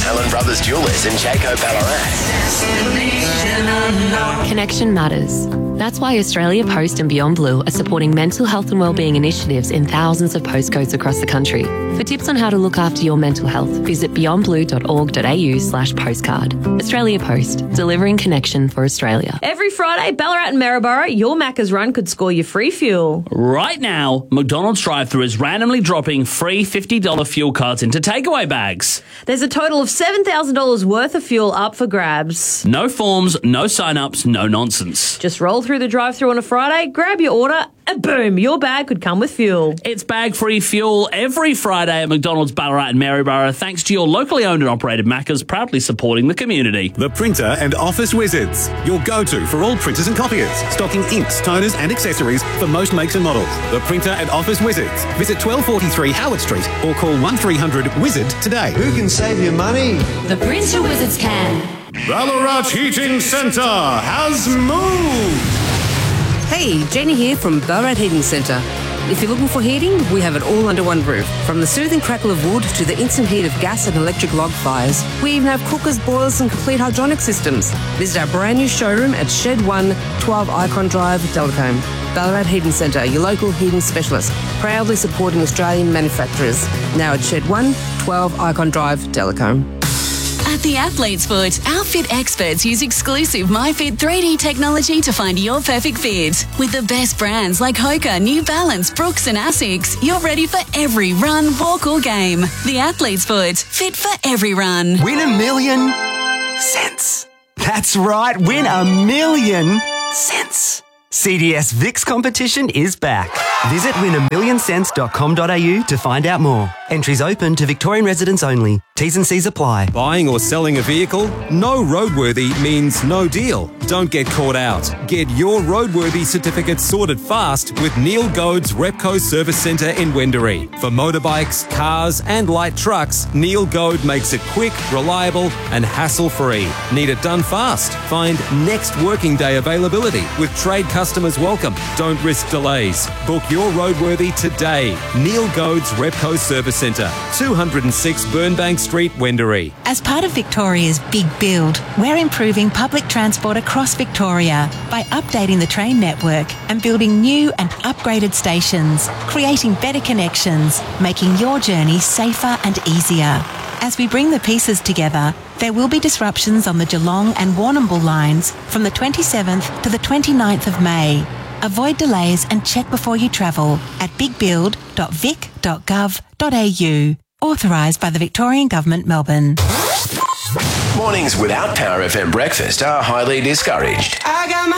Allen Brothers Jewellers in Jaco Ballarat. Connection matters. That's why Australia Post and Beyond Blue are supporting mental health and wellbeing initiatives in thousands of postcodes across the country. For tips on how to look after your mental health, visit beyondblue.org.au/postcard. Australia Post, delivering connection for Australia. Every Friday, Ballarat and Maryborough, your Macca's Run could score you free fuel. Right now, McDonald's drive-thru is randomly dropping free $50 fuel cards into takeaway bags. There's a total of $7,000 worth of fuel up for grabs. No forms, no sign-ups, no nonsense. Just roll through the drive-thru on a Friday, grab your order, and boom, your bag could come with fuel. It's bag-free fuel every Friday at McDonald's Ballarat and Maryborough, thanks to your locally owned and operated Maccas proudly supporting the community. The Printer and Office Wizards, your go-to for all printers and copiers, stocking inks, toners and accessories for most makes and models. The Printer and Office Wizards. Visit 1243 Howard Street or call 1300-WIZARD today. Who can save you money? The Printer Wizards can. Ballarat Heating Centre has moved. Hey, Jenny here from Ballarat Heating Centre. If you're looking for heating, we have it all under one roof. From the soothing crackle of wood to the instant heat of gas and electric log fires. We even have cookers, boilers and complete hydronic systems. Visit our brand new showroom at Shed 1, 12 Icon Drive, Delacombe. Ballarat Heating Centre, your local heating specialist, proudly supporting Australian manufacturers. Now at Shed 1, 12 Icon Drive, Delacombe. At the Athlete's Foot, our fit experts use exclusive MyFit 3D technology to find your perfect fit. With the best brands like Hoka, New Balance, Brooks and Asics, you're ready for every run, walk or game. The Athlete's Foot, fit for every run. Win $1 million cents. That's right, win $1 million cents. CDS VIX competition is back. Visit win1millioncents.com.au to find out more. Entries open to Victorian residents only. T's and C's apply. Buying or selling a vehicle? No roadworthy means no deal. Don't get caught out. Get your roadworthy certificate sorted fast with Neil Goad's Repco Service Centre in Wendouree. For motorbikes, cars and light trucks, Neil Goad makes it quick, reliable and hassle-free. Need it done fast? Find next working day availability with trade customers welcome. Don't risk delays. Book your roadworthy today. Neil Goad's Repco Service Centre, 206 Burnbank Street, Wendouree. As part of Victoria's Big Build, we're improving public transport across Victoria by updating the train network and building new and upgraded stations, creating better connections, making your journey safer and easier. As we bring the pieces together, there will be disruptions on the Geelong and Warrnambool lines from the 27th to the 29th of May. Avoid delays and check before you travel at bigbuild.vic.gov.au. Authorised by the Victorian Government, Melbourne. Mornings without Power FM breakfast are highly discouraged. I got my